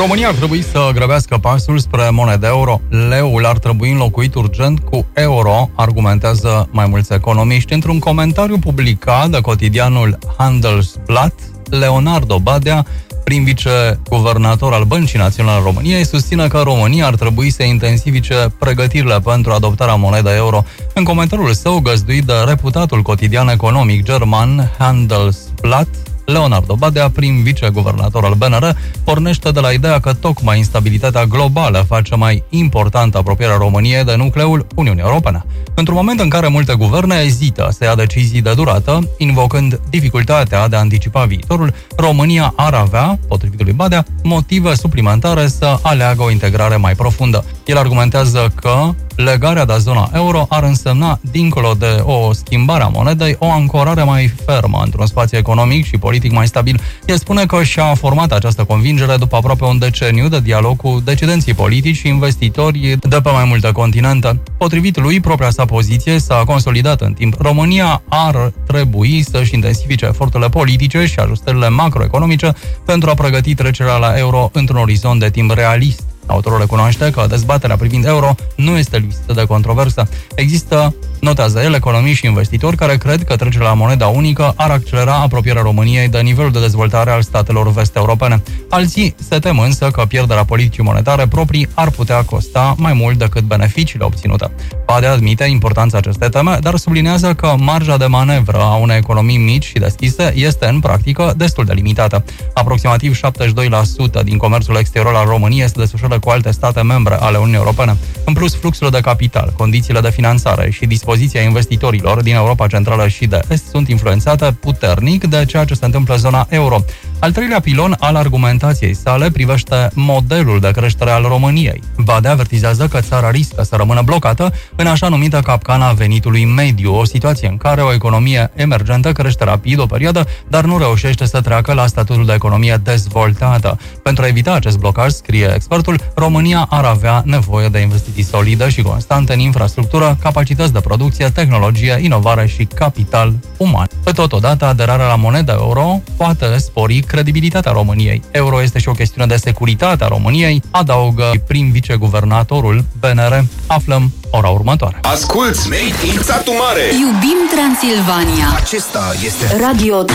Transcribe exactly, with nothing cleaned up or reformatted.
România ar trebui să grăbească pasul spre moneda euro. Leul ar trebui înlocuit urgent cu euro, argumentează mai mulți economiști. Într-un comentariu publicat de cotidianul Handelsblatt, Leonardo Badea, prim viceguvernator al Băncii Naționale României, susține că România ar trebui să intensifice pregătirile pentru adoptarea monedei euro. În comentariul său, găzduit de reputatul cotidian economic german Handelsblatt, Leonardo Badea, prim viceguvernator al B N R, pornește de la ideea că tocmai instabilitatea globală face mai importantă apropierea României de nucleul Uniunii Europene. Într-un moment în care multe guverne ezită să ia decizii de durată, invocând dificultatea de a anticipa viitorul, România ar avea, potrivit lui Badea, motive suplimentare să aleagă o integrare mai profundă. El argumentează că legarea de zona euro ar însemna, dincolo de o schimbare a monedei, o ancorare mai fermă într-un spațiu economic și politic mai stabil. El spune că și-a format această convingere după aproape un deceniu de dialog cu decidenții politici și investitori de pe mai multe continente. Potrivit lui, propria sa poziție s-a consolidat în timp. România ar trebui să-și intensifice eforturile politice și ajustările macroeconomice pentru a pregăti trecerea la euro într-un orizont de timp realist. Autorul recunoaște că dezbaterea privind euro nu este lipsită de controversă. Există, notează el, economiști și investitori care cred că trecerea la moneda unică ar accelera apropierea României de nivelul de dezvoltare al statelor vest-europene. Alții se tem însă că pierderea politicii monetare proprii ar putea costa mai mult decât beneficiile obținute. Badea admite importanța acestei teme, dar sublinează că marja de manevră a unei economii mici și deschise este în practică destul de limitată. Aproximativ șaptezeci și doi la sută din comerțul exterior al României se desfășoară cu alte state membre ale Uniunii Europene. În plus, fluxurile de capital, condițiile de finanțare și dispoziția investitorilor din Europa Centrală și de Est sunt influențate puternic de ceea ce se întâmplă în zona euro. Al treilea pilon al argumentației sale privește modelul de creștere al României. Badea avertizează că țara riscă să rămână blocată în așa numită capcana venitului mediu, o situație în care o economie emergentă crește rapid o perioadă, dar nu reușește să treacă la statutul de economie dezvoltată. Pentru a evita acest blocaj, scrie expertul, România ar avea nevoie de investiții solide și constante în infrastructură, capacități de producție, tehnologie, inovare și capital uman. Pe totodată, aderarea la moneda euro poate spori credibilitatea României. Euro este și o chestiune de securitate a României, adaugă prim viceguvernatorul B N R. Aflăm ora următoare. Asculți, Made in Satu Mare! Iubim Transilvania! Acesta este Radio